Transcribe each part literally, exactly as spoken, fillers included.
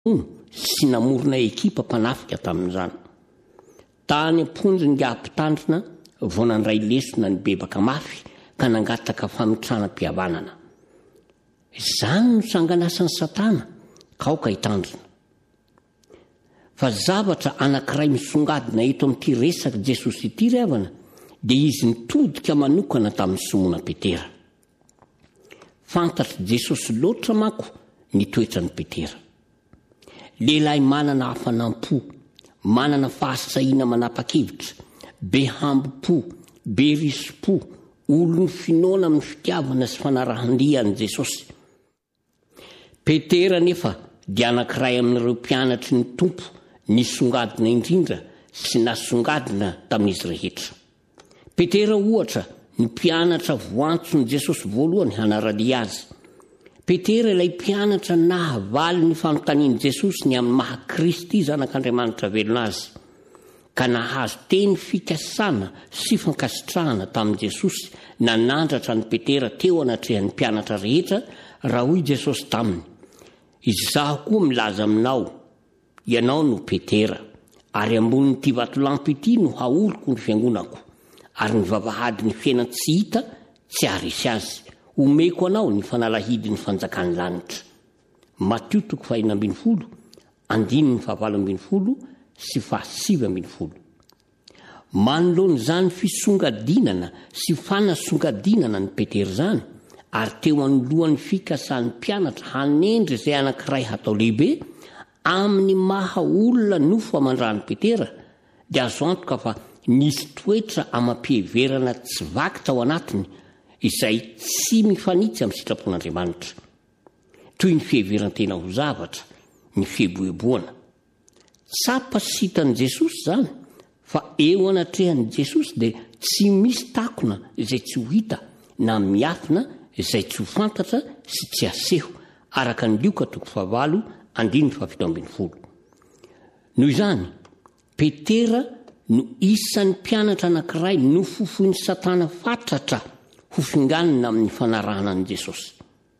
sy namorona ekipa mpanafika tamin'izany. Tany amponjy ny ampitandrina vao nandray lesona ny bebaka mafy ka nangataka famitrana-pihavanana. Izany no sanganasan'ny Satana ka aoka hitandrina. Fa zavatra anankiray misongadina eto amin'ity resaka Jesosy ity ry havana dia izy nitodika manokana tamin'ny Simona Petera. Fantatry Jesosy loatra manko ny toetra ny Petera. Lehilahy manana hafanam-po, manana fahasahiana manapa-kevitra, be hambo-po, be riso-po, olony finoana amin'ny fitiavana sy fanarahan-dian'i Jesosy. Petera nefa dia anankiray amin'ireo mpianatry ny tompo nisongadina indrindra sy nasongadina tamin'izy rehetra. Petera ohatra ny mpianatra voantson'i Jesosy voalohany hanaralia azy. Petera ilay mpianatra nahavaly ny fanontanian'i Jesosy ny amin'ny maha Kristy zanak'Andriamanitra velona azy, ka nahazo teny fikasana sy fankasitrahana tamin'i Jesosy nanandratra ny Petera teo anatrehan'ny mpianatra rehetra raha hoy Jesosy taminy: izaho koa milaza aminao, ianao no Petera, ary ambonin'ity vatolampy ity no haoriko ny fiangonako, ary ny vavahady ny fiaina tsy hita tsy haharesy azy. Omeko anao ny fanalahidy ny fanjakan'ny lanitra. Mateo toko faha ambin'ny folo, andininy fahavalo ambin'ny folo sy fahasivy ambin'ny folo. Manoloana izany fisongadinana sy fanasongadinana ny Petera zany, ary teo anolohan'ny fikasan'ny mpianatra hanendry izay anankiray hatao lehibe amin'ny maha olona nofo amandran'ny Petera, dia azo antoka fa nisy toetra amam-pieverana tsy vaky tao anatiny izay tsy mifanitsy amin'ny sitrapon'Andriamanitra, toy ny fieverantena ho zavatra, ny fieboeboana. Tsapa sy hitan'i Jesosy zany, fa eo anatrehan'i Jesosy dia tsy misy takona izay tsy ho hita na miafina izay tsy ho fantatra sy tsy aseho, araka ny Lioka toko fahavalo andininy fahafito ambin'ny folo. Noho izany, Petera no isan'ny mpianatra anankiray nofofoin'ny Satana fatratra ho finganina amin'ny fanarahana an'i Jesosy.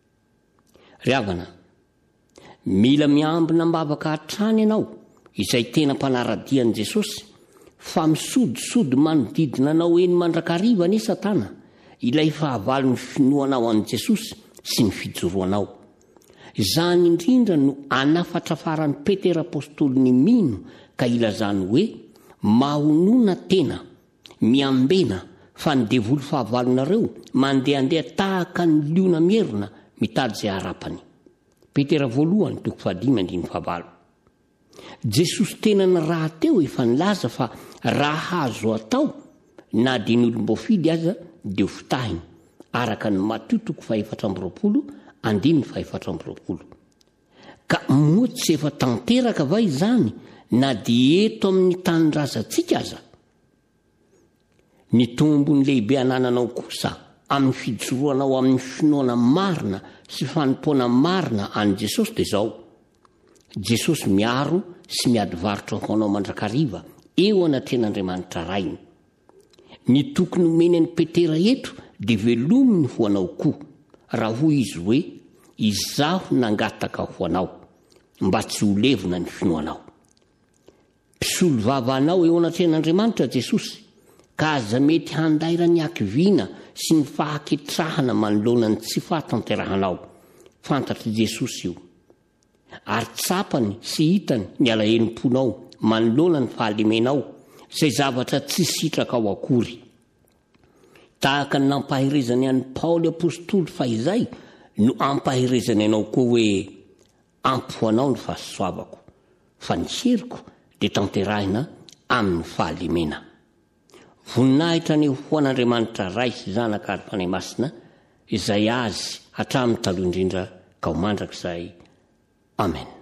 Ry havana, mila miambina mbavaka hatrany ianao izay tena mpanaradian'i Jesosy, fa misodisody manodidina anao eny mandrakariva anie Satana, ilay fahavalo ny finoanao an'i Jesosy sy ny fijoroanao. Izany indrindra no anafatra faran'ny Petera apôstôly ny mino ka ilazany hoe mahonona tena, miambena fa ny devoly fahavalonareo mandehandeha tahaka ny liona mierina mitady izay harapany. Petera voalohany toko fahadimy andininy fahavalo. Jesosy tena ny raha teo efa nilaza fa raha azo atao na dia ny olom-boafidy aza dia ho fitahiny, araka ny Mateo toko fahaefatra amby roapolo andininy fahaefatra amby roapolo. Ka moa tsy efa tanteraka va izany na dia eto amin'ny tanindrazantsika aza? Ny tombony lehibe anananao kosa amin'ny fijoroanao amin'ny finoana marina sy fanompoana marina an'i Jesosy dia izao: Jesosy miaro sy miady varotra ho anao mandrakariva eo anatrehan'Andriamanitra rainy. Ny tokony omeny an'i Petera eto dia velominy ho anao koa, raha hoy izy hoe izaho nangataka ho anao, mba tsy ho levona ny finoanao. Mpisolo vavanao eo anatrehan'Andriamanitra Jesosy, ka aza mety handaira ny akiviana sy ny fahaketrahana manoloana ny tsy fahatanterahanao. Fantatry Jesosy io, ary tsapany sy hitany ny alahelo-ponao manoloana ny fahalemenao, izay zavatra tsy sitraka ao akory. Tahaka ny nampaherezany an'i Paoly apôstôly fa izay no ampaherezany anao koa hoe ampy ho anao ny fahasoavako, fa ny heriko dia tanterahina amin'ny fahalemena. Voninahitra ny ho an'Andriamanitra ray sy zanaka ary fanahy masina izay azy hatramin'ny taloha indrindra ka ho mandrakizay. Amen.